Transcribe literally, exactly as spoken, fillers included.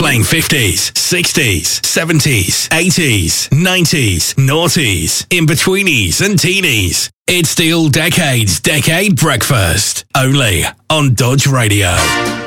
Playing fifties, sixties, seventies, eighties, nineties, noughties, in-betweenies and teenies. It's the All Decades Decade Breakfast, only on Dodge Radio.